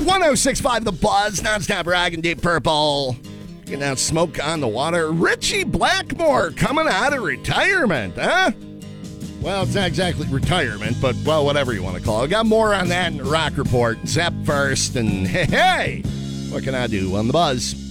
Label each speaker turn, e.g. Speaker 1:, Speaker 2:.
Speaker 1: 1065 The Buzz, nonstop rockin' Deep Purple. Getting out smoke on the water. Richie Blackmore coming out of retirement, huh? Well, it's not exactly retirement, but, well, whatever you want to call it. Got more on that in the Rock Report. Zep first, and hey, what can I do on The Buzz?